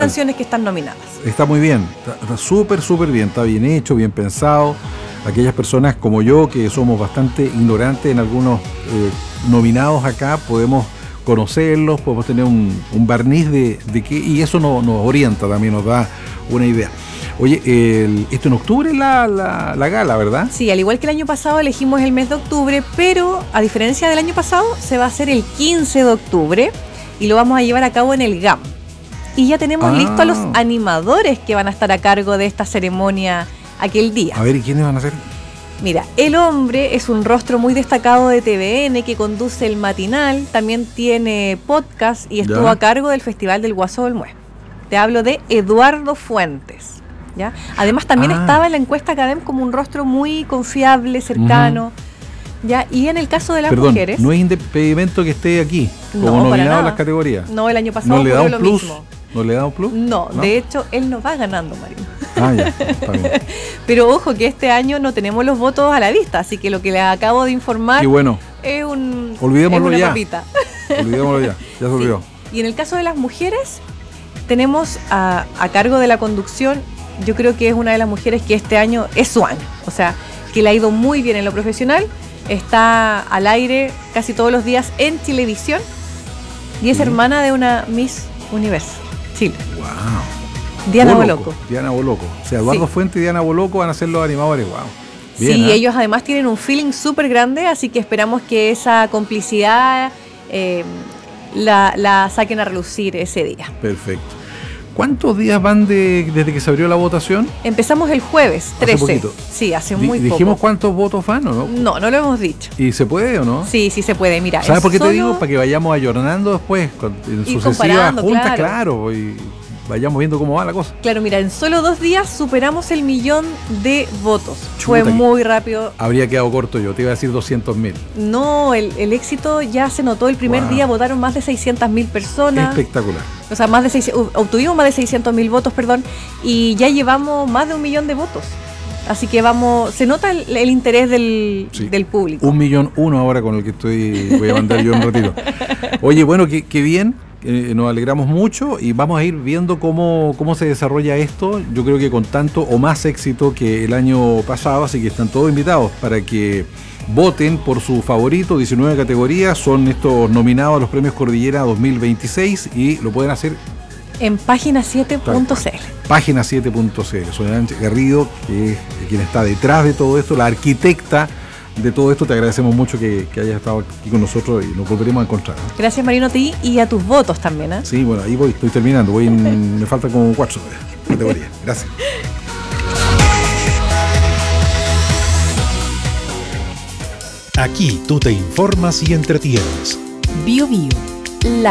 canciones que están nominadas. Está muy bien, está súper bien, está bien hecho, bien pensado. Aquellas personas como yo que somos bastante ignorantes en algunos nominados acá, podemos conocerlos, podemos tener un barniz de qué, y eso nos orienta también, nos da una idea. Oye, esto en octubre es la gala, ¿verdad? Sí, al igual que el año pasado elegimos el mes de octubre, pero a diferencia del año pasado se va a hacer el 15 de octubre y lo vamos a llevar a cabo en el GAM. Y ya tenemos listos a los animadores que van a estar a cargo de esta ceremonia aquel día. A ver, ¿y quiénes van a ser? Mira, el hombre es un rostro muy destacado de TVN que conduce el matinal, también tiene podcast y estuvo a cargo del Festival del Guasó del Mue. Te hablo de Eduardo Fuentes, ¿ya? Además también estaba en la encuesta Academ como un rostro muy confiable, cercano, ¿ya? Y en el caso de las mujeres... no es impedimento que esté aquí, como nominado en las categorías. No, el año pasado ¿No le da un lo plus? mismo. ¿No le da un plus? No, de hecho, él no va ganando, Marino. Ya, está bien. Pero ojo que este año no tenemos los votos a la vista, así que lo que les acabo de informar es Olvidémoslo una ya. papita. Olvidémoslo ya se olvidó. Y en el caso de las mujeres, tenemos a cargo de la conducción, yo creo que es una de las mujeres que este año es Swan, o sea, que le ha ido muy bien en lo profesional, está al aire casi todos los días en televisión y es hermana de una Miss Universo Chile. Wow. Diana Boloco. Diana Boloco. O sea, Eduardo Fuentes y Diana Boloco van a ser los animadores. Wow. Bien, sí, ellos además tienen un feeling súper grande, así que esperamos que esa complicidad la saquen a relucir ese día. Perfecto. ¿Cuántos días van desde que se abrió la votación? Empezamos el jueves 13. Hace poquito. Sí, hace muy poco. ¿Dijimos cuántos votos van o no? No lo hemos dicho. ¿Y se puede o no? Sí se puede. Mira, ¿sabes por qué te digo? Para que vayamos ayornando después, en sucesivas juntas, claro, y vayamos viendo cómo va la cosa. Claro, mira, en solo 2 días superamos el 1.000.000 de votos. Fue muy rápido. Habría quedado corto yo, te iba a decir 200.000. No, el éxito ya se notó. El primer día votaron más de 600.000 personas. Espectacular. O sea, obtuvimos más de 600.000 votos, y ya llevamos más de 1.000.000 de votos. Así que se nota el interés del público. 1.000.001 ahora con el que voy a mandar yo un ratito. Oye, bueno, qué bien. Nos alegramos mucho y vamos a ir viendo cómo se desarrolla esto. Yo creo que con tanto o más éxito que el año pasado, así que están todos invitados para que voten por su favorito. 19 categorías son estos nominados a los Premios Cordillera 2026 y lo pueden hacer en página7.cl. Página7.cl. Sonia Garrido, que es quien está detrás de todo esto, la arquitecta de todo esto. Te agradecemos mucho que hayas estado aquí con nosotros y nos volveremos a encontrar. Gracias, Marino, a ti y a tus votos también. Sí, bueno, ahí estoy terminando. Me falta como 4 categorías. Gracias. Aquí tú te informas y entretienes. Bio, la